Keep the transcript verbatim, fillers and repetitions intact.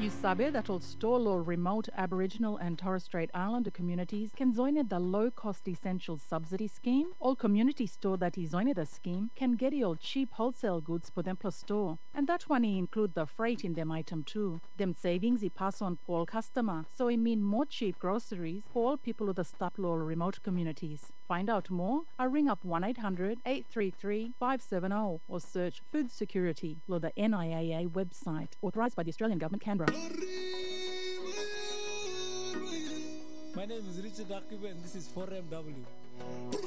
You sabe that all stall or remote Aboriginal and Torres Strait Islander communities can join in the low-cost essentials subsidy scheme? All community store that is joined the scheme can get your cheap wholesale goods for them plus store. And that one include the freight in them item too. Them savings he pass on for all customer, so it mean more cheap groceries for all people with the stapler or remote communities. Find out more or ring up one eight hundred, eight three three, five seven zero or search Food Security or the N I A A website, authorised by the Australian Government, Canberra. My name is Richard Akibe and this is four M W.